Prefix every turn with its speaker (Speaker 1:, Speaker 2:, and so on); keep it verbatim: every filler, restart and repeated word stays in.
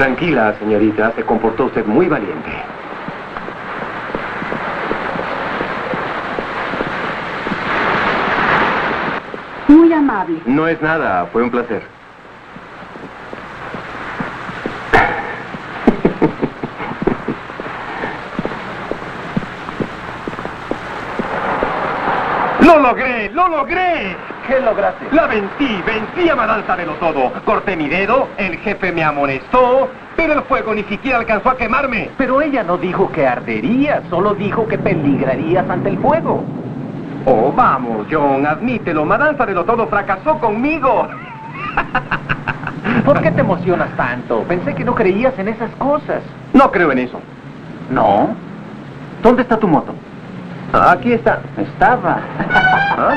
Speaker 1: Tranquila, señorita. Se comportó usted muy valiente.
Speaker 2: Muy amable.
Speaker 1: No es nada. Fue un placer. ¡Lo logré! ¡Lo logré!
Speaker 3: ¿Qué lograste?
Speaker 1: La vencí, vencí a Madame Sabelotodo. Corté mi dedo, el jefe me amonestó, pero el fuego ni siquiera alcanzó a quemarme.
Speaker 3: Pero ella no dijo que arderías, solo dijo que peligrarías ante el fuego.
Speaker 1: Oh, vamos, John, admítelo. Madame Sabelotodo fracasó conmigo.
Speaker 3: ¿Por qué te emocionas tanto? Pensé que no creías en esas cosas.
Speaker 1: No creo en eso.
Speaker 3: ¿No? ¿Dónde está tu moto?
Speaker 1: Aquí está.
Speaker 3: Estaba.
Speaker 1: ¿Ah?